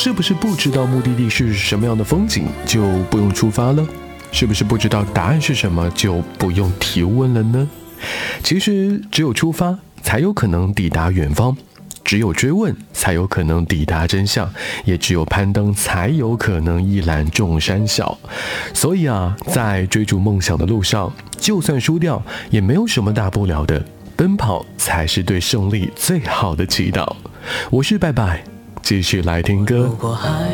是不是不知道目的地是什么样的风景就不用出发了？是不是不知道答案是什么就不用提问了呢？其实只有出发才有可能抵达远方，只有追问才有可能抵达真相，也只有攀登才有可能一览众山小。所以在追逐梦想的路上，就算输掉也没有什么大不了的，奔跑才是对胜利最好的祈祷。我是拜拜，继续来听歌。 如果还